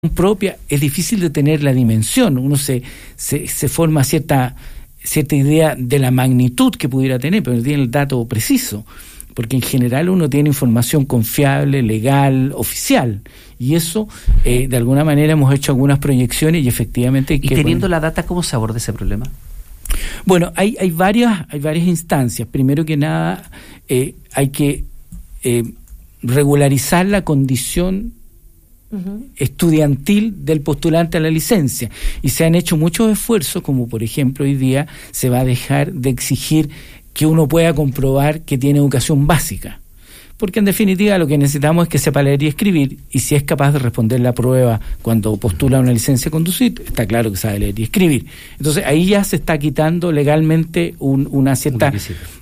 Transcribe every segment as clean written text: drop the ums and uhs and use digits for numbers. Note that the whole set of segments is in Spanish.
propia es difícil de tener la dimensión. Uno se forma cierta idea de la magnitud que pudiera tener, pero no tiene el dato preciso, porque en general uno tiene información confiable, legal, oficial, y eso de alguna manera hemos hecho algunas proyecciones y efectivamente... ¿Y teniendo la data, cómo se aborda ese problema? Bueno, hay varias instancias. Primero que nada, hay que regularizar la condición estudiantil del postulante a la licencia, y se han hecho muchos esfuerzos, como por ejemplo hoy día se va a dejar de exigir que uno pueda comprobar que tiene educación básica, porque en definitiva lo que necesitamos es que sepa leer y escribir, y si es capaz de responder la prueba cuando postula una licencia de conducir, está claro que sabe leer y escribir. Entonces ahí ya se está quitando legalmente una cierta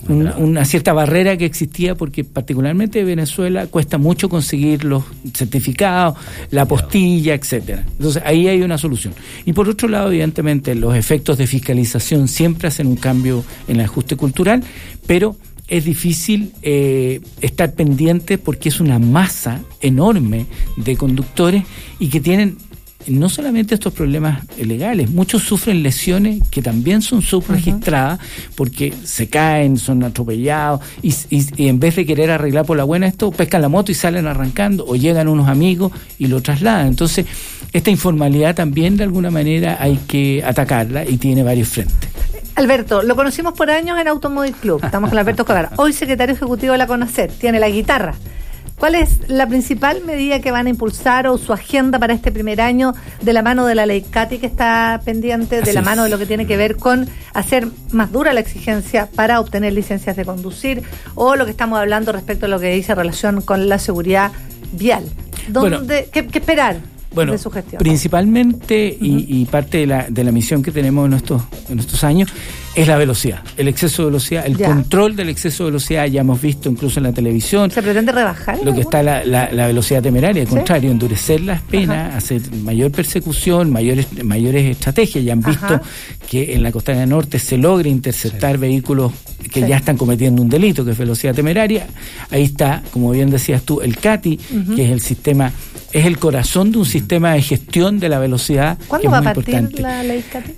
barrera que existía, porque particularmente en Venezuela cuesta mucho conseguir los certificados, la apostilla, etcétera. Entonces ahí hay una solución. Y por otro lado, evidentemente, los efectos de fiscalización siempre hacen un cambio en el ajuste cultural, pero es difícil estar pendiente porque es una masa enorme de conductores y que tienen no solamente estos problemas legales, muchos sufren lesiones que también son subregistradas porque se caen, son atropellados y en vez de querer arreglar por la buena esto, pescan la moto y salen arrancando, o llegan unos amigos y lo trasladan. Entonces, esta informalidad también de alguna manera hay que atacarla y tiene varios frentes. Alberto, lo conocimos por años en Automóvil Club, estamos con Alberto Escobar, hoy secretario ejecutivo de la CONACET, tiene la guitarra. ¿Cuál es la principal medida que van a impulsar o su agenda para este primer año de la mano de la ley CATI que está pendiente, de la mano de lo que tiene que ver con hacer más dura la exigencia para obtener licencias de conducir, o lo que estamos hablando respecto a lo que dice en relación con la seguridad vial? ¿Qué esperar? Bueno, de su gestión? Principalmente, y parte de la misión que tenemos en estos años, es la velocidad, el exceso de velocidad, el control del exceso de velocidad. Ya hemos visto incluso en la televisión. ¿Se pretende rebajar? Lo que está la velocidad temeraria, al contrario, endurecer las penas, hacer mayor persecución, mayores estrategias. Ya han visto que en la Costanera Norte se logra interceptar vehículos que ya están cometiendo un delito, que es velocidad temeraria. Ahí está, como bien decías tú, el CATI, que es el sistema, es el corazón de un sistema de gestión de la velocidad. ¿Cuándo va a partir la ley CATI?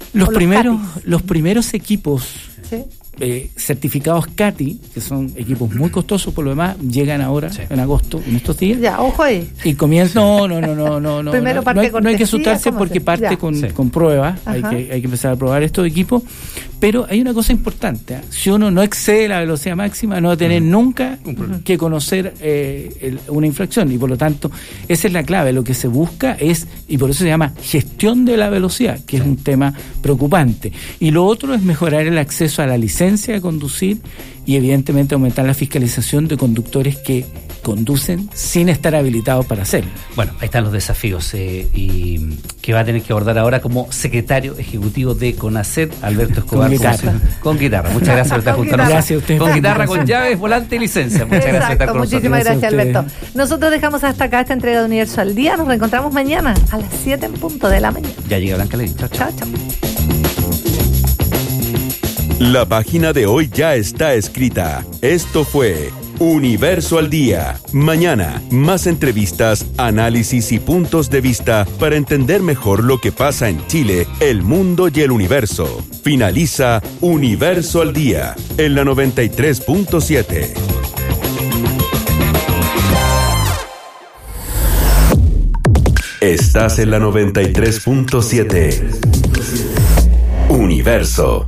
Los primeros equipos certificados CATI, que son equipos muy costosos por lo demás, llegan ahora en agosto, en estos días. Ya, ojo ahí. Y comienza, no. Primero no hay que asustarse porque parte con pruebas. Hay que empezar a probar estos equipos. Pero hay una cosa importante, si uno no excede la velocidad máxima, no va a tener nunca que conocer una infracción, y por lo tanto esa es la clave. Lo que se busca es, y por eso se llama gestión de la velocidad, que es un tema preocupante. Y lo otro es mejorar el acceso a la licencia de conducir y evidentemente aumentar la fiscalización de conductores que conducen sin estar habilitados para hacerlo. Bueno, ahí están los desafíos y que va a tener que abordar ahora como secretario ejecutivo de CONACET, Alberto Escobar. Con guitarra. Muchas gracias por estar junto a nosotros. Gracias a ustedes. Con guitarra, con llaves, volante y licencia. Muchas gracias por estar con nosotros. Muchísimas gracias, Alberto. Nosotros dejamos hasta acá esta entrega de Universo al Día. Nos reencontramos mañana a las 7 en punto de la mañana. Ya llega Blanca Levin. Chao. La página de hoy ya está escrita. Esto fue Universo al Día. Mañana, más entrevistas, análisis y puntos de vista para entender mejor lo que pasa en Chile, el mundo y el universo. Finaliza Universo al Día en la 93.7. Estás en la 93.7. Universo.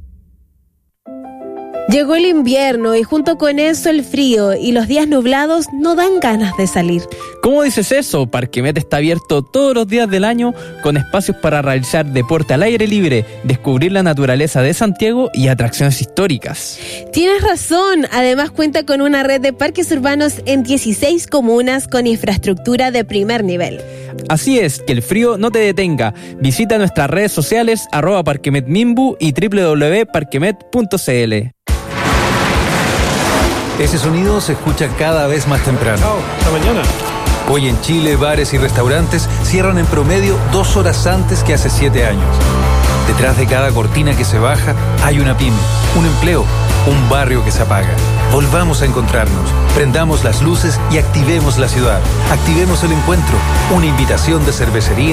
Llegó el invierno y junto con eso el frío, y los días nublados no dan ganas de salir. ¿Cómo dices eso? Parquemet está abierto todos los días del año con espacios para realizar deporte al aire libre, descubrir la naturaleza de Santiago y atracciones históricas. Tienes razón, además cuenta con una red de parques urbanos en 16 comunas con infraestructura de primer nivel. Así es, que el frío no te detenga. Visita nuestras redes sociales @parquemetmimbu y www.parquemet.cl. Ese sonido se escucha cada vez más temprano. Hasta mañana. Hoy en Chile, bares y restaurantes cierran en promedio 2 horas antes que hace 7 años. Detrás de cada cortina que se baja hay una pyme, un empleo, un barrio que se apaga. Volvamos a encontrarnos, prendamos las luces y activemos la ciudad. Activemos el encuentro, una invitación de Cervecería